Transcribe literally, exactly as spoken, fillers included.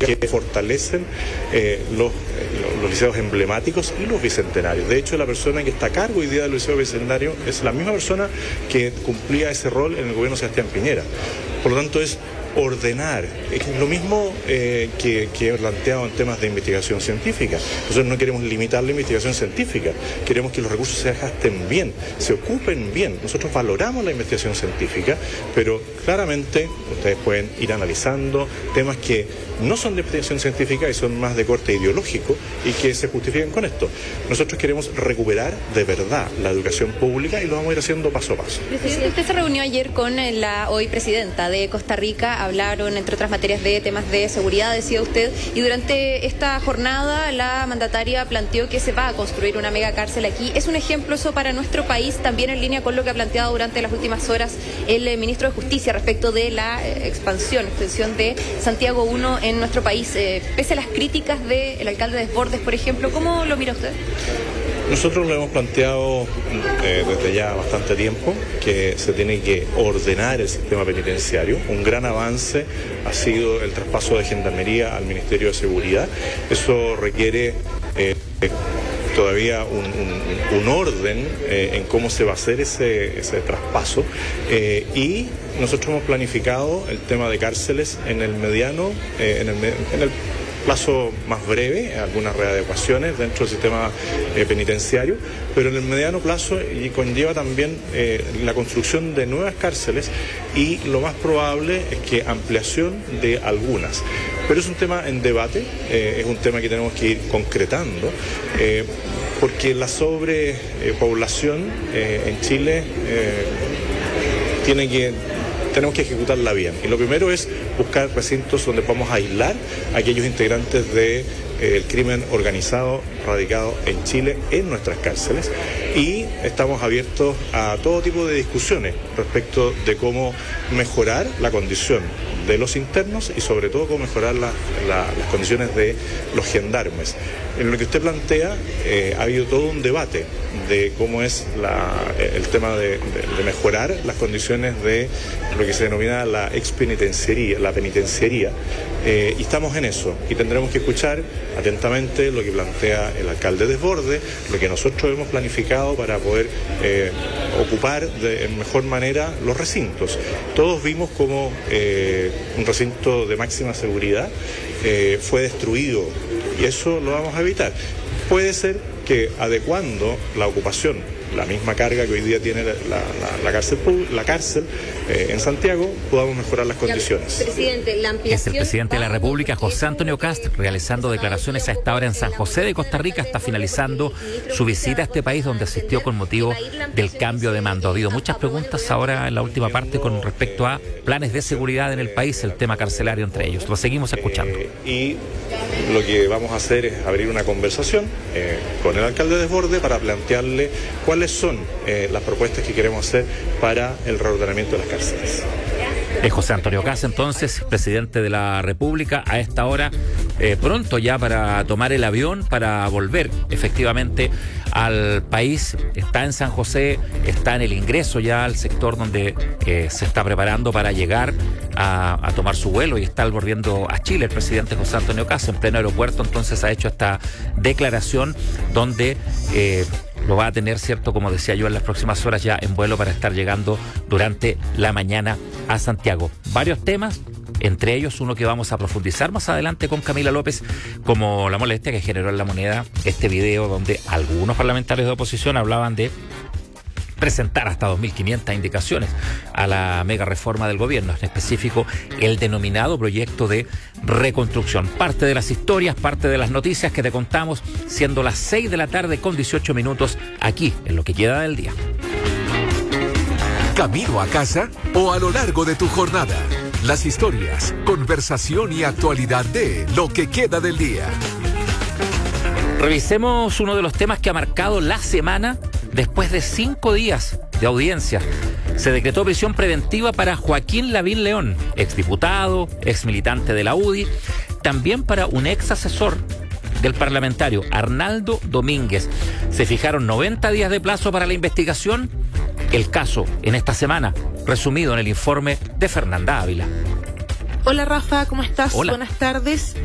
que fortalecen eh, los, los liceos emblemáticos y los bicentenarios. De hecho, la persona que está a cargo hoy día del liceo bicentenario es la misma persona que cumplía ese rol en el gobierno de Sebastián Piñera. Por lo tanto, es ordenar, es lo mismo eh, que, que he planteado en temas de investigación científica. Nosotros no queremos limitar la investigación científica, queremos que los recursos se gasten bien, se ocupen bien. Nosotros valoramos la investigación científica, pero claramente ustedes pueden ir analizando temas que no son de investigación científica y son más de corte ideológico y que se justifican con esto. Nosotros queremos recuperar de verdad la educación pública y lo vamos a ir haciendo paso a paso. Presidente, usted se reunió ayer con la hoy presidenta de Costa Rica, hablaron entre otras materias de temas de seguridad, decía usted, y durante esta jornada la mandataria planteó que se va a construir una mega cárcel aquí. ¿Es un ejemplo eso para nuestro país, también en línea con lo que ha planteado durante las últimas horas el eh, ministro de Justicia respecto de la eh, expansión, extensión de Santiago uno en nuestro país? Eh, pese a las críticas del alcalde Desbordes, por ejemplo, ¿cómo lo mira usted? Nosotros lo hemos planteado eh, desde ya bastante tiempo, que se tiene que ordenar el sistema penitenciario. Un gran avance ha sido el traspaso de Gendarmería al Ministerio de Seguridad. Eso requiere eh, todavía un, un, un orden eh, en cómo se va a hacer ese, ese traspaso. Eh, y nosotros hemos planificado el tema de cárceles en el mediano, eh, en el, en el plazo más breve, algunas readecuaciones dentro del sistema eh, penitenciario, pero en el mediano plazo y conlleva también eh, la construcción de nuevas cárceles y lo más probable es que ampliación de algunas. Pero es un tema en debate, eh, es un tema que tenemos que ir concretando, eh, porque la sobrepoblación eh, en Chile eh, tiene que... tenemos que ejecutarla bien. Y lo primero es buscar recintos donde podamos aislar a aquellos integrantes del de, eh, crimen organizado radicado en Chile en nuestras cárceles. Y estamos abiertos a todo tipo de discusiones respecto de cómo mejorar la condición de los internos y sobre todo cómo mejorar la, la, las condiciones de los gendarmes. En lo que usted plantea, eh, ha habido todo un debate de cómo es la, el tema de, de, de mejorar las condiciones de lo que se denomina la expenitenciaría, la penitenciaría, eh, y estamos en eso, y tendremos que escuchar atentamente lo que plantea el alcalde Desbordes, lo que nosotros hemos planificado para poder eh, ocupar de mejor manera los recintos. Todos vimos cómo eh, un recinto de máxima seguridad eh, fue destruido, y eso lo vamos a evitar. Puede ser que adecuando la ocupación, la misma carga que hoy día tiene la, la, la cárcel, la cárcel eh, en Santiago, podamos mejorar las condiciones. Presidente, la ampliación... Es el presidente de la República, José Antonio Kast, realizando declaraciones a esta hora en San José de Costa Rica. Está finalizando su visita a este país donde asistió con motivo del cambio de mando. Ha habido muchas preguntas ahora en la última parte con respecto a planes de seguridad en el país, el tema carcelario entre ellos. Lo seguimos escuchando. Eh, y lo que vamos a hacer es abrir una conversación eh, con el alcalde Desbordes para plantearle cuáles son eh, las propuestas que queremos hacer para el reordenamiento de las cárceles. Es José Antonio Kast, entonces, presidente de la República, a esta hora, eh, pronto ya para tomar el avión, para volver efectivamente al país. Está en San José, está en el ingreso ya al sector donde eh, se está preparando para llegar a, a tomar su vuelo y está volviendo a Chile el presidente José Antonio Kast. En pleno aeropuerto, entonces, ha hecho esta declaración donde... Eh, lo va a tener, cierto, como decía yo, en las próximas horas ya en vuelo para estar llegando durante la mañana a Santiago. Varios temas, entre ellos uno que vamos a profundizar más adelante con Camila López, como la molestia que generó en La Moneda este video donde algunos parlamentarios de oposición hablaban de presentar hasta dos mil quinientas indicaciones a la mega reforma del gobierno, en específico el denominado proyecto de reconstrucción. Parte de las historias, parte de las noticias que te contamos, siendo las seis de la tarde con dieciocho minutos aquí en lo que queda del día. ¿Camino a casa o a lo largo de tu jornada? Las historias, conversación y actualidad de lo que queda del día. Revisemos uno de los temas que ha marcado la semana. Después de cinco días de audiencia, se decretó prisión preventiva para Joaquín Lavín León, exdiputado, exmilitante de la U D I, también para un ex asesor del parlamentario Arnaldo Domínguez. Se fijaron noventa días de plazo para la investigación. El caso en esta semana, resumido en el informe de Fernanda Ávila. Hola Rafa, ¿cómo estás? Hola. Buenas tardes.